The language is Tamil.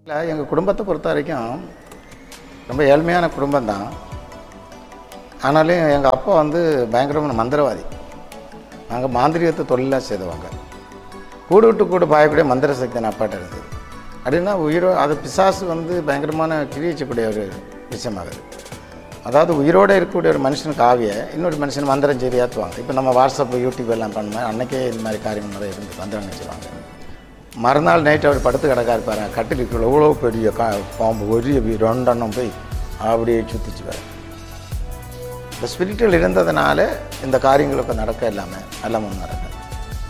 இல்லை, எங்கள் குடும்பத்தை பொறுத்த வரைக்கும் ரொம்ப ஏழ்மையான குடும்பம்தான். ஆனாலும் எங்கள் அப்பா பயங்கரமான மந்திரவாதி. நாங்கள் மாந்திரிகத்தை தொழிலாக செய்தவங்க. கூடு விட்டு கூட பாயக்கூடிய மந்திர சக்தி என் அப்பாட்ட இருந்தது. அப்படின்னா அது பிசாசு பயங்கரமான கிழிச்சக்கூடிய ஒரு விஷயமாகுது. அதாவது உயிரோடு இருக்கக்கூடிய ஒரு மனுஷனுக்கு ஆவியை இன்னொரு மனுஷன் மந்திரம் செய்து ஏற்றுவாங்க. இப்போ நம்ம வாட்ஸ்அப் யூடியூப் எல்லாம் பண்ணுவோம். அன்றைக்கே இந்த மாதிரி காரியங்கள் நிறைய இருந்து மந்திரம் செய்வாங்க. மறுநாள் நைட்டு அவர் படுத்து கிடக்கா இருப்பார். கட்டிலுக்குள்ள எவ்வளோ பெரிய பாம்பு ஒரு 2 எண்ணம் போய் அப்படியே சுற்றிச்சுவார். இந்த ஸ்பிரிச்சுவல் இருந்ததுனால இந்த காரியங்களுக்கு நடக்க இல்லாமல் எல்லாம் நடக்கும்.